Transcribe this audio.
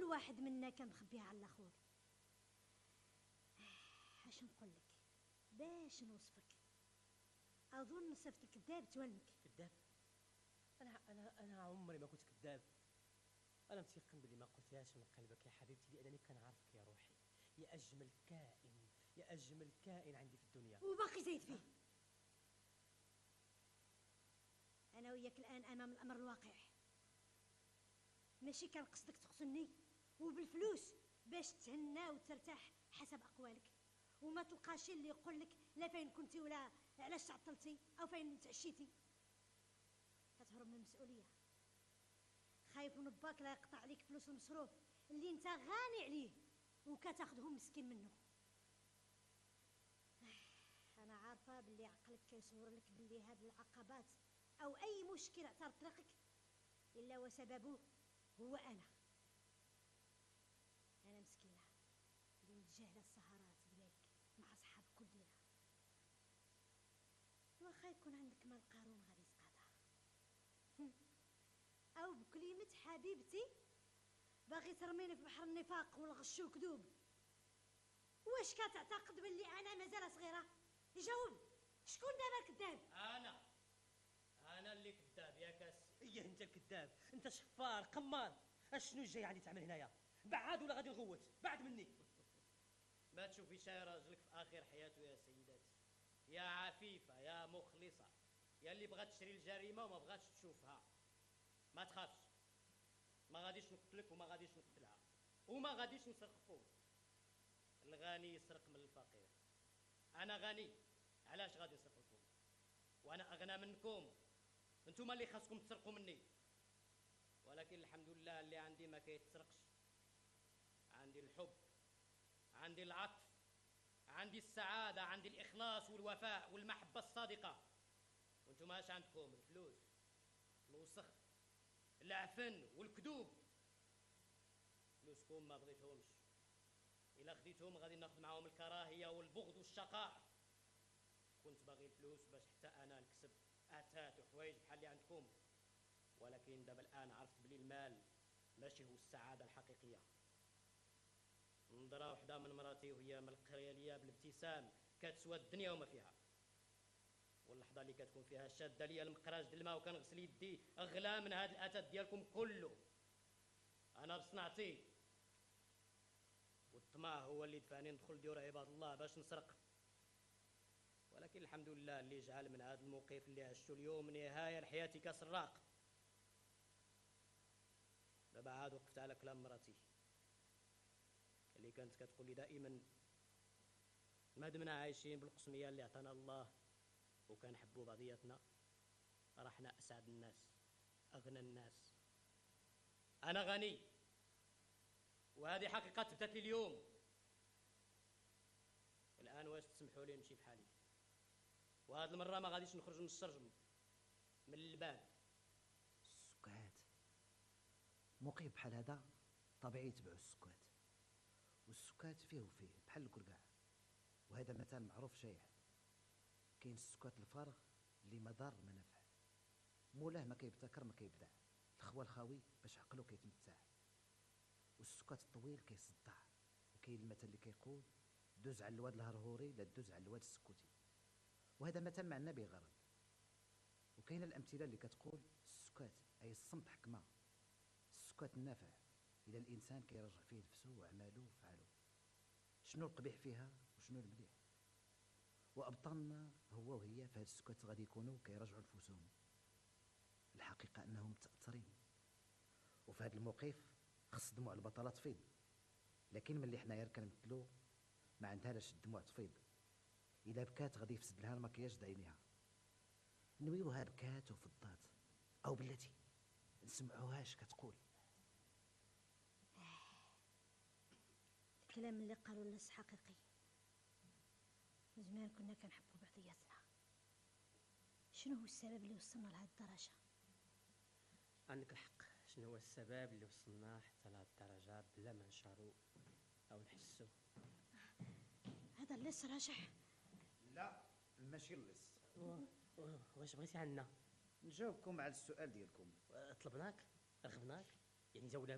واحد منا كان مخبيها على الاخر. اش نقول لك باش نوصفك؟ اظن صفت الكذاب تولك. كذاب؟ انا عمري ما كنت كذاب. انا متيقن باللي ما قلتهاش من قلبك يا حبيبتي، لانني كنعرفك يا روحي، يا اجمل كائن، يا اجمل كائن عندي في الدنيا. وباقي زايد فيه. انا وياك الان امام الامر الواقع. ماشي كان قصدك تقتلني وبالفلوس باش تهنى وترتاح حسب اقوالك، وما تلقاش اللي يقول لك لا فين كنتي ولا علاش تعطلتي او فين تعشيتي. كتهرب من المسؤوليه، خايف من باك لا يقطع عليك فلوس المصروف اللي انت غاني عليه وكتاخذهم مسكين منه. انا عارفه باللي عقلك كيصور لك باللي هاد العقبات او اي مشكله اعترض طريقك الا وسببه هو انا مسكينه اللي متجاهله السهرات ديالك مع صحاب كلها. واخا يكون عندك مال قارون غادي يسقطها او بكلمه حبيبتي باغي ترميني في بحر النفاق والغش والكذوب. واش كتعتقد باللي انا مازال صغيره؟ جاوب، شكون دابا الكذاب؟ انا اللي كذاب يا كاسي. ايه انت الكذاب، انت شفار قمار. اشنو جاي عندي تعمل هنايا؟ بعاد ولا غادي نغوت؟ بعد مني. ما تشوفي شي راجلك في اخر حياته يا سيداتي، يا عفيفه يا مخلصه، يا اللي بغات تشري الجريمه وما بغاتش تشوفها. ما تخافش، ما غاديش نقتلك وما غاديش نقتلها وما غاديش نسرقكم. الغني يسرق من الفقير. انا غني، علاش غادي نسرقكم؟ وانا اغنى منكم، انتم اللي خاصكم تسرقوا مني. ولكن الحمد لله اللي عندي ما كيتسرقش. عندي الحب، عندي العطف، عندي السعاده، عندي الاخلاص والوفاء والمحبه الصادقه. وانتم اش عندكم؟ الفلوس، الوسخ، العفن والكذوب. فلوسكم ما بغيتهمش، الا خديتهم غادي ناخذ معاهم الكراهيه والبغض والشقاء. كنت باغي الفلوس باش حتى انا نكسب اتات وحوايج بحال اللي عندكم، ولكن دابا الان عرفت بلي المال ماشي هو السعاده الحقيقيه. نظره وحده من مراتي وهي ملقيه ليا بالابتسام كتسوى الدنيا وما فيها، واللحظه اللي كتكون فيها شاده ليا المقراج د الماء وكنغسل يدي اغلى من هذا الاتات ديالكم كله. انا بصنعتي، والطمع هو اللي دفعني ندخل ديور عباد الله باش نسرق. ولكن الحمد لله اللي جعل من هذا الموقف اللي عشتو اليوم نهايه لحياتي كسراق. دابا عاد وقفت على كلام مراتي اللي كانت كتقول لي دائما ما دمنا عايشين بالقسميه اللي عطانا الله وكنحبوا بعضياتنا راه حنا اسعد الناس، اغنى الناس. انا غني، وهذه حقيقه تبدات لي اليوم. الان واش تسمحوا لي نمشي بحالي؟ وهذه المره ما غاديش نخرج من السرجم، من الباب. السكات موقف بحال هذا طبيعي يتبعوا السكات، والسكات فيه وفيه بحال الكركاع. وهذا مثال معروف شايع. كاين السكات الفارغ اللي ما ضار ما نفع، مولاه ما كيبتكر ما كيبدع، الخوى الخاوي باش عقلو كيتمتع. والسكات الطويل كيصدع. وكاين المثل اللي كيقول دوز على الواد الهرهوري لا دوز على الواد السكوتي، وهذا مثل مع النبي غرض. وكاين الامثله اللي كتقول السكات اي الصمت حكمه، السكات النافع اذا الانسان كيرجع فيه نفسه وعماله وفعله، شنو القبيح فيها وشنو المليح. وابطالنا هو وهي في هذا السكات غادي يكونوا كيرجعوا نفوسهم. الحقيقه انهم متاثرين، وفي هذا الموقف خص دموع البطلات تفيض، لكن ملي حنايا كنمثلوا ما عندها لاش الدموع تفيض. اذا بكات غادي يفسد لها المكياج د عينيها. نويوها بكات وفضات، او بلاتي نسمعوهاش كتقول. الكلام اللي قالوا الناس حقيقي. زمان كنا كنحبوا بعضياتنا. شنو هو السبب اللي وصلنا لهذه الدرجه؟ عندك الحق. شنو هو السبب اللي وصلنا حتى لهذه الدرجه بلا ما نشعروا او نحسوا؟ هذا اللص راجح؟ لا ماشي اللص. واش بغيتي عنا؟ نجاوبكم على السؤال ديالكم. طلبناك، رغبناك، يعني زولناك